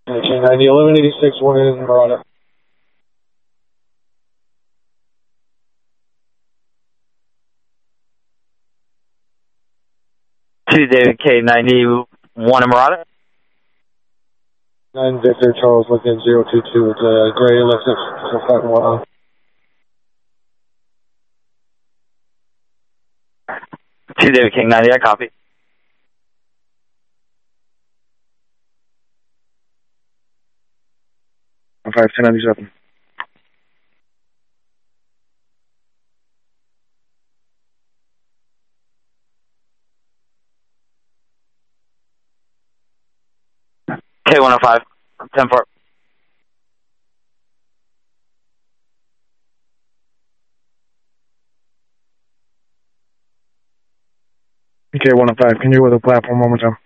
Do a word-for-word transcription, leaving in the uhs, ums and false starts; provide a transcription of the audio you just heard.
K ninety, eleven eighty-six, one in Marauder. two David K ninety, one in Marauder. nine Victor Charles, looking zero two two with uh, Gray Ellipsis, so five one on. two David King ninety, I copy. five ten ninety-seven. K one oh five, ten four. K one oh five, can you with the platform one more time?